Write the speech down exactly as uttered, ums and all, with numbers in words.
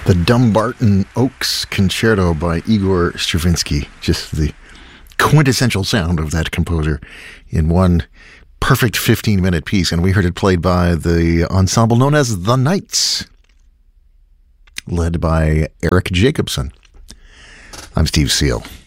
The Dumbarton Oaks Concerto by Igor Stravinsky. Just the quintessential sound of that composer in one perfect fifteen-minute piece. And we heard it played by the ensemble known as The Knights, led by Eric Jacobson. I'm Steve Seal.